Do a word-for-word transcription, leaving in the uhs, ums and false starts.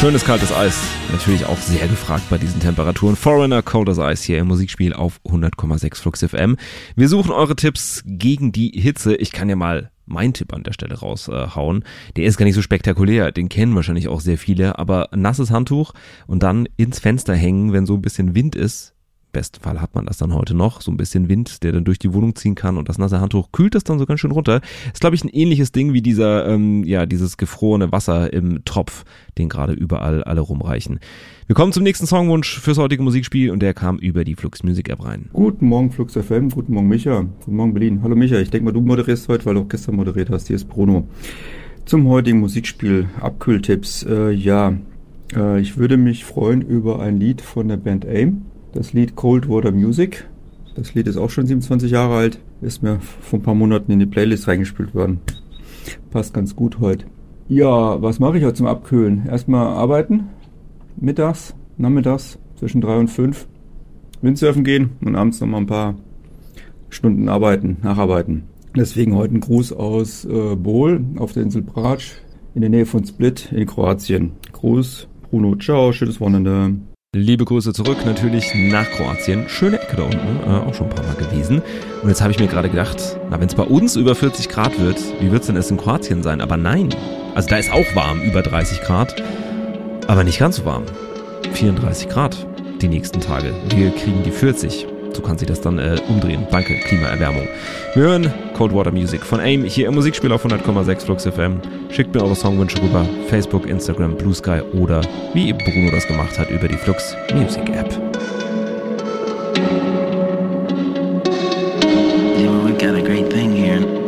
Schönes kaltes Eis. Natürlich auch sehr gefragt bei diesen Temperaturen. Foreigner, Cold as Ice hier im Musikspiel auf hundert Komma sechs Flux F M. Wir suchen eure Tipps gegen die Hitze. Ich kann ja mal meinen Tipp an der Stelle raushauen. Äh, der ist gar nicht so spektakulär. Den kennen wahrscheinlich auch sehr viele. Aber nasses Handtuch und dann ins Fenster hängen, wenn so ein bisschen Wind ist. Im besten Fall hat man das dann heute noch. So ein bisschen Wind, der dann durch die Wohnung ziehen kann und das nasse Handtuch kühlt das dann so ganz schön runter. Ist, glaube ich, ein ähnliches Ding wie dieser, ähm, ja, dieses gefrorene Wasser im Topf, den gerade überall alle rumreichen. Wir kommen zum nächsten Songwunsch fürs heutige Musikspiel und der kam über die Flux Music App rein. Guten Morgen Flux F M, guten Morgen Micha, guten Morgen Berlin. Hallo Micha, ich denke mal, du moderierst heute, weil du auch gestern moderiert hast. Hier ist Bruno. Zum heutigen Musikspiel, Abkühltipps. Äh, ja, äh, ich würde mich freuen über ein Lied von der Band AIM. Das Lied Cold Water Music. Das Lied ist auch schon siebenundzwanzig Jahre alt. Ist mir vor ein paar Monaten in die Playlist reingespielt worden. Passt ganz gut heute. Ja, was mache ich heute zum Abkühlen? Erstmal arbeiten. Mittags, nachmittags, zwischen drei und fünf. Windsurfen gehen und abends nochmal ein paar Stunden arbeiten, nacharbeiten. Deswegen heute ein Gruß aus äh, Bol auf der Insel Brač in der Nähe von Split in Kroatien. Gruß, Bruno, ciao, schönes Wochenende. Liebe Grüße zurück natürlich nach Kroatien. Schöne Ecke da unten, äh, auch schon ein paar Mal gewesen. Und jetzt habe ich mir gerade gedacht, na, wenn es bei uns über vierzig Grad wird, wie wird es denn erst in Kroatien sein? Aber nein, also da ist auch warm, über dreißig Grad, aber nicht ganz so warm. vierunddreißig Grad die nächsten Tage. Wir kriegen die vierzig. So kann sich das dann äh, umdrehen. Danke, Klimaerwärmung. Wir hören Cold Water Music von AIM hier im Musikspiel auf hundert Komma sechs Flux F M. Schickt mir eure Songwünsche rüber. Facebook, Instagram, Blue Sky oder wie Bruno das gemacht hat über die Flux Music App.